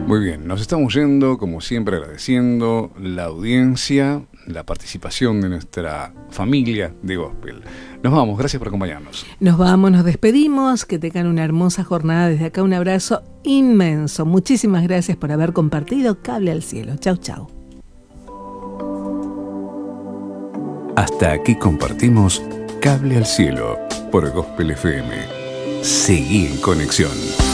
Muy bien, nos estamos yendo, como siempre, agradeciendo la audiencia, la participación de nuestra familia de Gospel. Nos vamos, gracias por acompañarnos. Nos vamos, nos despedimos, que tengan una hermosa jornada. Desde acá un abrazo inmenso. Muchísimas gracias por haber compartido Cable al Cielo. Chau, chau. Hasta aquí compartimos Cable al Cielo por Gospel FM. Seguí en conexión.